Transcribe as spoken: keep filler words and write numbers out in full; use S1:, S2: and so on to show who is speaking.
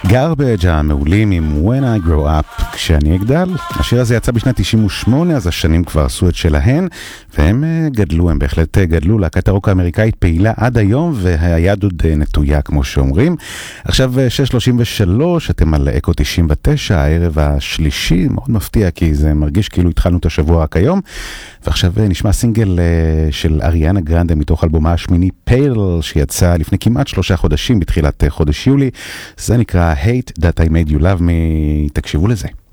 S1: Garbage המעולים עם When I Grow Up, כשאני אגדל. השיר הזה יצא בשנת תשעים ושמונה, אז השנים כבר עשו את שלהן, והם גדלו, הם בהחלט גדלו. להקת הרוק האמריקאית פעילה עד היום, והיד עוד נטויה, כמו שאומרים. עכשיו שש שלושים ושלוש, אתם על אקו תשעים ותשע, הערב השלישי, מאוד מפתיע, כי זה מרגיש כאילו התחלנו את השבוע רק היום. ועכשיו נשמע סינגל של אריאנה גרנדה מתוך אלבומה השמיני פייל, שיצא לפני כמעט שלושה חודשים, בתחילת חודש יולי. זה נקרא Hate That I Made You Love Me. תקשיבו לזה.